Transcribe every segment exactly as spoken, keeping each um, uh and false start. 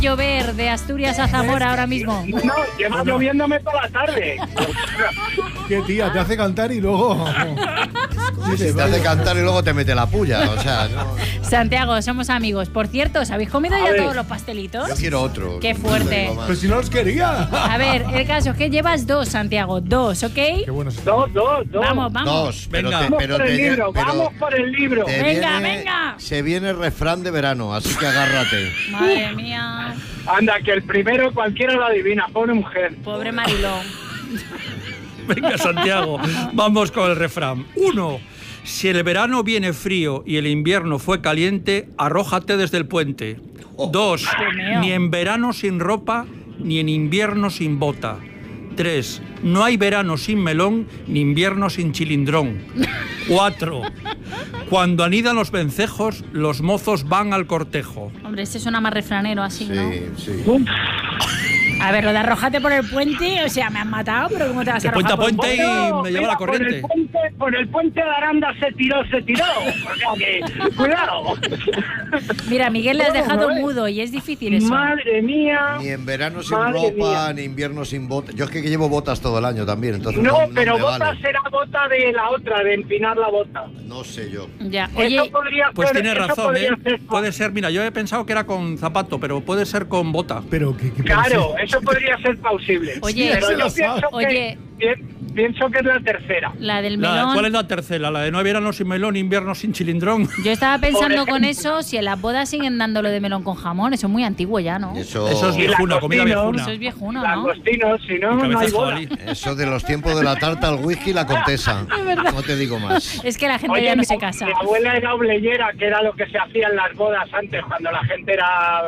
llover de Asturias a Zamora ahora mismo? No, lleva lloviéndome toda la tarde. Qué tía, te hace cantar y luego... Sí, sí, te hace cantar y luego te mete la puya, o sea... No... Santiago, somos amigos. Por cierto, ¿os habéis comido A ya ver. todos los pastelitos? Yo quiero otro. Qué fuerte. Pues si no los quería. A ver, el caso es que llevas dos, Santiago. Dos, ¿ok? Qué bueno es. Dos, dos, dos. Vamos, vamos. Dos, pero Venga. te, Vamos pero por el te- libro, pero vamos por el libro. te Venga, viene- venga. Se viene refrán de verano, así que agárrate. Madre mía. Anda, que el primero cualquiera lo adivina, pobre mujer. Pobre Mariló. Venga, Santiago, vamos con el refrán. Uno, si el verano viene frío y el invierno fue caliente, arrójate desde el puente. Dos, Dios mío. ni en verano sin ropa, ni en invierno sin bota. Tres, no hay verano sin melón, ni invierno sin chilindrón. Cuatro, cuando anidan los vencejos, los mozos van al cortejo. Hombre, este suena más refranero así, ¿no? Sí, sí. Uf, A ver, lo de arrojate por el puente, o sea, me han matado, pero ¿cómo te vas a De puente arrojar a por el puente puente? y no, me lleva mira, la corriente. Por el, puente, por el puente de Aranda se tiró, se tiró. O sea que, cuidado. Mira, Miguel le has No, dejado no, eh. mudo y es difícil eso. Madre mía. Ni en verano sin Madre ropa, mía. ni invierno sin botas. Yo es que llevo botas todo el año también, entonces No, no, no pero me bota vale. será bota de la otra, de empinar la bota. No sé yo. Ya, Eso oye, podría Pues ser- tienes eso razón, podría ¿eh? ser- Puede ser, mira, yo he pensado que era con zapato, pero puede ser con bota. Pero que... que Claro, eso podría ser plausible. Oye, pero se yo lo pienso sabe. que, Oye. pi- pienso que es la tercera. la del La- melón. ¿Cuál es la tercera? La de no hay verano sin melón, invierno sin chilindrón. Yo estaba pensando Por con ejemplo. eso, si en las bodas siguen dándolo de melón con jamón, eso es muy antiguo ya, ¿no? Eso, Eso es Y viejuna, comida langostinos. viejuna. Eso es viejuno, ¿no? Langostinos, si no, Y no hay cabezas boda. jabalí. eso de los tiempos de la tarta, el whisky y la contesa. No te digo más. Es que la gente Oye, ya no mi, se casa. mi abuela era obleyera, que era lo que se hacía en las bodas antes, cuando la gente era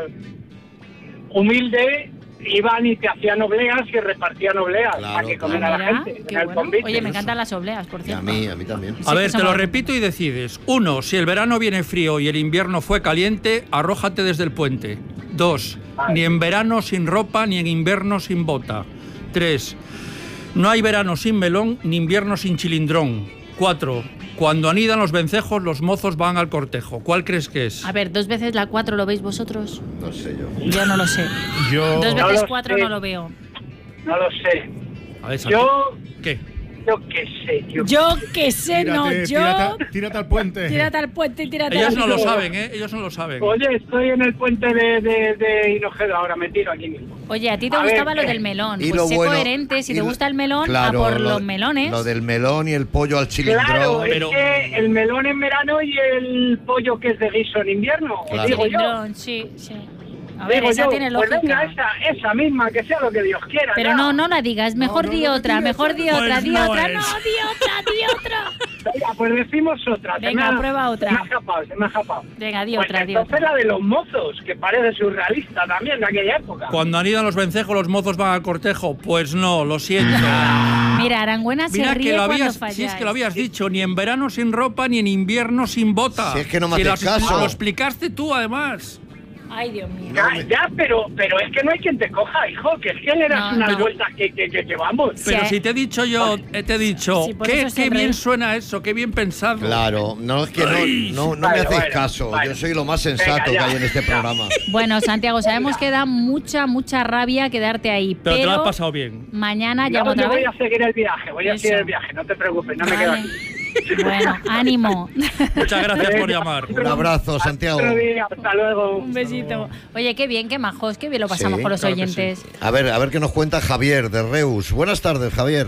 humilde, iban y te hacían obleas y repartían obleas Claro, para que claro. comiera la Mira, gente. qué en el bueno. convite. Oye, me encantan las obleas, por Y a cierto. mí, a mí también. A Sí, ver, que te lo somos- repito y decides. Uno, si el verano viene frío y el invierno fue caliente, arrójate desde el puente. Dos, ni en verano sin ropa, ni en invierno sin bota. Tres, no hay verano sin melón, ni invierno sin chilindrón. Cuatro, cuando anidan los vencejos, los mozos van al cortejo. ¿Cuál crees que es? A ver, dos veces la cuatro lo veis vosotros. No sé yo. Yo no lo sé. Yo... Dos No veces lo cuatro sé. no lo veo. No lo sé. A ver, Santi. Yo, ¿Qué? yo qué sé. Yo, Yo qué sé, no, Tírate, yo... tírate, tírate al puente. Tírate al puente y tírate Ellos al no lo pico. saben, ¿eh? Ellos no lo saben. Oye, estoy en el puente de, de, de Hinojosa, ahora me tiro aquí mismo. Oye, a ti te A ver, gustaba lo ¿qué? del melón. Y Pues lo sé bueno- coherente, si y te lo- gusta el melón, claro, a por lo- los melones. Lo del melón y el pollo al chilindrón. Claro, pero- es que el melón en verano y el pollo que es de guiso en invierno, Claro. digo yo. Cilindrón, sí, sí. A ver, Digo esa yo, tiene pues lógica. venga, esa, esa misma, que sea lo que Dios quiera. Pero ya. no, no la digas, mejor no, di no, otra, di mejor otra. di otra, Pues di no otra, es. no, di otra, di otra. Venga, pues decimos otra. se Venga, me ha- prueba otra. Se me ha escapado, se me ha escapado. Venga, di Pues otra, di entonces otra. la de los mozos, que parece surrealista también de aquella época. Cuando anidan los vencejos, los mozos van al cortejo. Pues no, lo siento. Mira, Arangüena se Mira ríe que lo cuando habías, falláis. si es que lo habías dicho, ni en verano sin ropa, ni en invierno sin bota. Si es que no me Si haces las- caso. Lo explicaste tú, además. Ay, Dios mío. Ya, ya, pero, pero es que no hay quien te coja, hijo, que es que le das No, unas no. vueltas que, que, que, que vamos. Pero Sí. si te he dicho yo, eh, te he dicho, Sí, por qué, eso se qué ríe. bien suena eso, qué bien pensado. Claro, no es que no, no, no me Bueno, hacéis bueno, caso. bueno. Yo soy lo más sensato Venga, que ya, hay en este ya. programa. Bueno, Santiago, sabemos que da mucha, mucha rabia quedarte ahí, Pero te lo has pero pasado bien. mañana Yo, llamo otra yo voy vez. a seguir el viaje, voy a Eso. seguir el viaje, no te preocupes, no me quedo Vale. aquí. Bueno, ánimo. Muchas gracias por llamar. Un abrazo, Santiago. Otro día, hasta luego. Un besito. Oye, qué bien, qué majos, qué bien lo pasamos Sí, con los claro que oyentes. A ver, a ver qué nos cuenta Javier de Reus. Buenas tardes, Javier.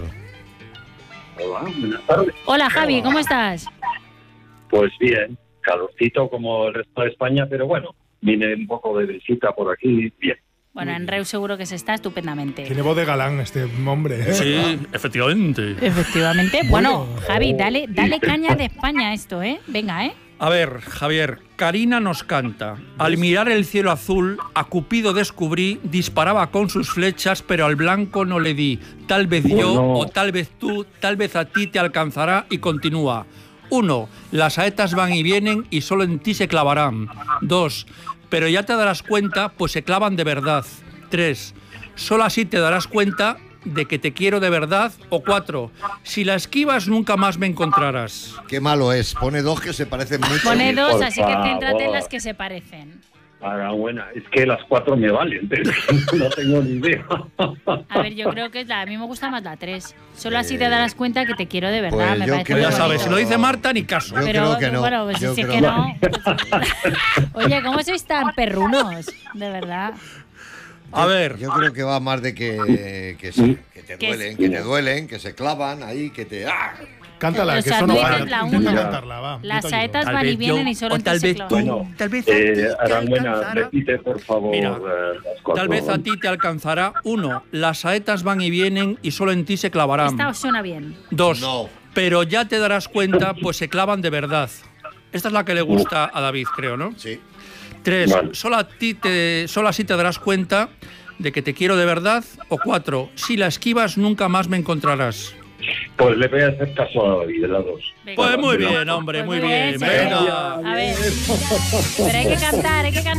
Hola, buenas tardes. Hola, Javi, ¿cómo estás? Pues bien, calorcito como el resto de España, pero bueno, vine un poco de visita por aquí, bien. Bueno, en Reus seguro que se está estupendamente. Tiene voz de galán este hombre. ¿eh? Sí, efectivamente. Efectivamente. Bueno, Bueno. Javi, dale, dale caña de España a esto, ¿eh? Venga, ¿eh? A ver, Javier, Karina nos canta. Al mirar el cielo azul, a Cupido descubrí, disparaba con sus flechas, pero al blanco no le di. Tal vez yo, Bueno. o tal vez tú, tal vez a ti te alcanzará, y continúa. Uno, las saetas van y vienen y solo en ti se clavarán. Dos, pero ya te darás cuenta, pues se clavan de verdad. Tres, solo así te darás cuenta de que te quiero de verdad. O cuatro, si la esquivas nunca más me encontrarás. Qué malo es. Pone dos que se parecen mucho. Pone dos, por así que céntrate en favor. las que se parecen. Ahora, buena, es que las cuatro me valen, pero no tengo ni idea. A ver, yo creo que es la, a mí me gusta más la tres. Solo así te darás cuenta que te quiero de verdad. pues me yo parece creo- Ya muy sabes, bonito. si lo dice Marta, ni caso. Yo Pero creo que no. bueno, pues Yo si es creo que no. pues- Oye, ¿cómo sois tan perrunos? De verdad. A ver, Yo creo que va más de que, que, sí, que te Que duelen, sí. que te duelen, que se clavan ahí, que te... ¡ah! Cántala, O que sea, eso tú no dices falla. la Intenta una. cantarla, va. yo Las te ayudo. saetas Tal van y vez yo, vienen y solo o en tal ti se vez clavan. tú. Bueno, Tal vez a eh, ti te Aranguena, alcanzará. repite, por favor, Mira, eh, las cuatro. tal vez a ti te alcanzará. Uno, las saetas van y vienen y solo en ti se clavarán. Esta os suena bien. Dos, No. pero ya te darás cuenta, pues se clavan de verdad. Esta es la que le gusta a David, creo, ¿no? Sí. Tres, Vale. solo, a ti te, solo así te darás cuenta de que te quiero de verdad. O cuatro, si la esquivas nunca más me encontrarás. Pues le voy a hacer caso a David, de las dos. Venga. Pues muy Venga. bien, hombre, Pues muy bien. sí. Venga. A ver. Pero hay que cantar, hay que cantar.